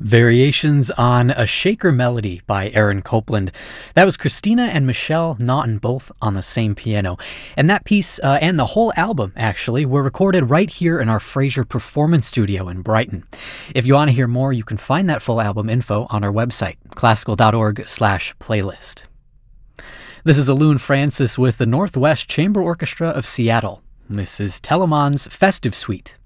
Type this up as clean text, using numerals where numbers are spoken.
Variations on A Shaker Melody by Aaron Copland. That was Christina and Michelle Naughton, both on the same piano. And that piece, and the whole album, actually, were recorded right here in our Fraser Performance Studio in Brighton. If you want to hear more, you can find that full album info on our website, classical.org/playlist. This is Alun Francis with the Northwest Chamber Orchestra of Seattle. This is Telemann's Festive Suite.